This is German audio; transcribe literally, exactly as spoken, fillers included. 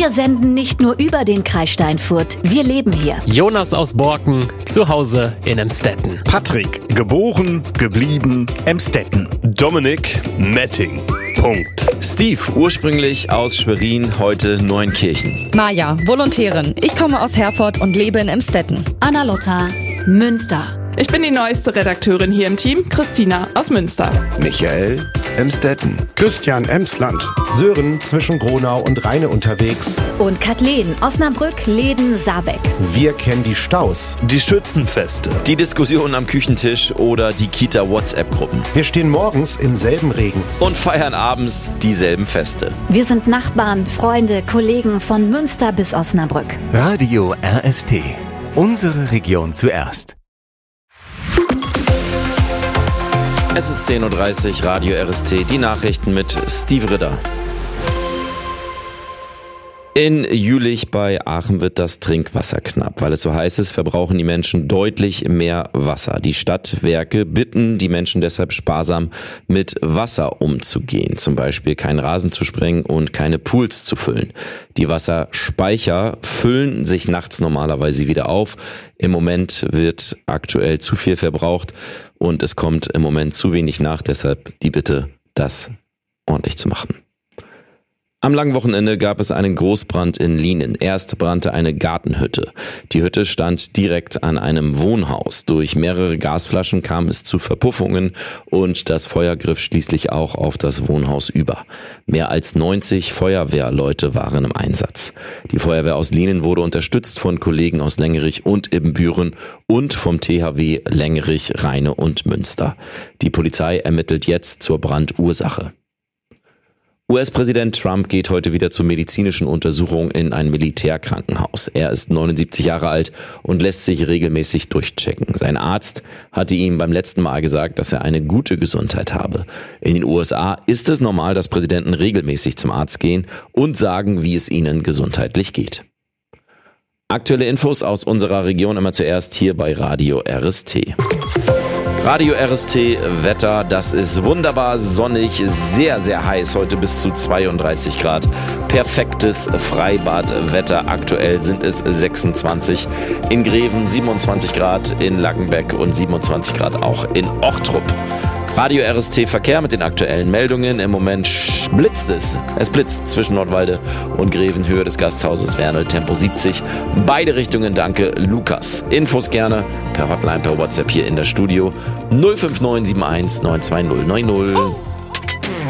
Wir senden nicht nur über den Kreis Steinfurt, wir leben hier. Jonas aus Borken, zu Hause in Emstetten. Patrick, geboren, geblieben, Emstetten. Dominik, Metting. Punkt. Steve, ursprünglich aus Schwerin, heute Neunkirchen. Maja, Volontärin. Ich komme aus Herford und lebe in Emstetten. Anna-Lotta, Münster. Ich bin die neueste Redakteurin hier im Team, Christina aus Münster. Michael, Emstetten. Christian, Emsland. Sören, zwischen Gronau und Rheine unterwegs. Und Kathleen, Osnabrück, Leden, Saarbeck. Wir kennen die Staus, Die Schützenfeste. Die Diskussionen am Küchentisch oder die Kita-WhatsApp-Gruppen. wir stehen morgens im selben Regen. Und feiern abends dieselben Feste. Wir sind Nachbarn, Freunde, Kollegen von Münster bis Osnabrück. Radio R S T. Unsere Region zuerst. Es ist zehn Uhr dreißig, Radio R S T, die Nachrichten mit Steve Ritter. In Jülich bei Aachen wird das Trinkwasser knapp. Weil es so heiß ist, verbrauchen die Menschen deutlich mehr Wasser. Die Stadtwerke bitten die Menschen deshalb sparsam mit Wasser umzugehen. Zum Beispiel keinen Rasen zu sprengen und keine Pools zu füllen. Die Wasserspeicher füllen sich nachts normalerweise wieder auf. Im Moment wird aktuell zu viel verbraucht und es kommt im Moment zu wenig nach. Deshalb die Bitte, das ordentlich zu machen. Am langen Wochenende gab es einen Großbrand in Lienen. Erst brannte eine Gartenhütte. Die Hütte stand direkt an einem Wohnhaus. Durch mehrere Gasflaschen kam es zu Verpuffungen und das Feuer griff schließlich auch auf das Wohnhaus über. Mehr als neunzig Feuerwehrleute waren im Einsatz. Die Feuerwehr aus Lienen wurde unterstützt von Kollegen aus Lengerich und Ibbenbüren und vom T H W Lengerich, Rheine und Münster. Die Polizei ermittelt jetzt zur Brandursache. U S-Präsident Trump geht heute wieder zur medizinischen Untersuchung in ein Militärkrankenhaus. Er ist neunundsiebzig Jahre alt und lässt sich regelmäßig durchchecken. Sein Arzt hatte ihm beim letzten Mal gesagt, dass er eine gute Gesundheit habe. In den U S A ist es normal, dass Präsidenten regelmäßig zum Arzt gehen und sagen, wie es ihnen gesundheitlich geht. Aktuelle Infos aus unserer Region immer zuerst hier bei Radio R S T. Radio R S T Wetter, das ist wunderbar sonnig, sehr, sehr heiß, heute bis zu zweiunddreißig Grad. Perfektes Freibadwetter, aktuell sind es sechsundzwanzig, in Greven siebenundzwanzig Grad, in Lackenbeck und siebenundzwanzig Grad auch in Ochtrup. Radio R S T Verkehr mit den aktuellen Meldungen. Im Moment blitzt es. Es blitzt zwischen Nordwalde und Greven, Höhe des Gasthauses Wernel, Tempo siebzig. Beide Richtungen, danke Lukas. Infos gerne per Hotline, per WhatsApp hier in der Studio null fünf neun sieben eins neun zwei null neun null.